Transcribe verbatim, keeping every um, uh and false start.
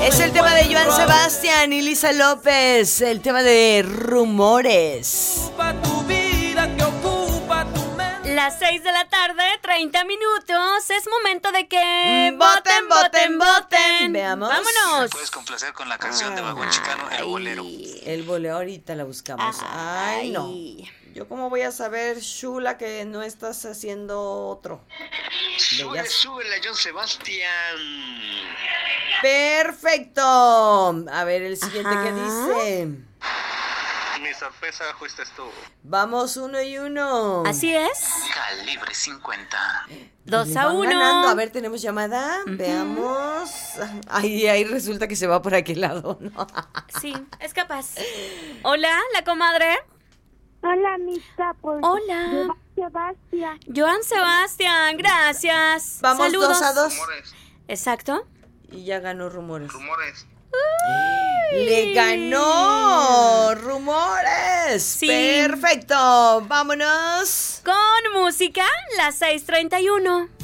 Es el tema de Joan Sebastián y Lisa López, el tema de Rumores. Las seis de la tarde, treinta minutos. Es momento de que Mm, voten, voten, voten. Veamos. Vámonos. Puedes complacer con la canción de Vagón Chicano, El Bolero. El bolero, ahorita la buscamos. Ay, no. Yo cómo voy a saber, Shula, que no estás haciendo otro. Sube, sube la John Sebastián. Perfecto. A ver, el siguiente Ajá. que dice. Mi sorpresa fuiste tú. Vamos uno y uno. Así es. Calibre cincuenta. Dos Me a van uno. ganando. A ver, tenemos llamada. Veamos. Ay, ahí resulta que se va por aquel lado, ¿no? Sí, es capaz. Hola, la comadre. Hola, mis capos. Hola. Sebastián. Joan Sebastián, gracias. Vamos Saludos. dos a dos. Rumores, Exacto. Y ya ganó Rumores. rumores. ¡Le ganó! ¡Rumores! Sí. ¡Perfecto! ¡Vámonos! Con música, las seis treinta y uno.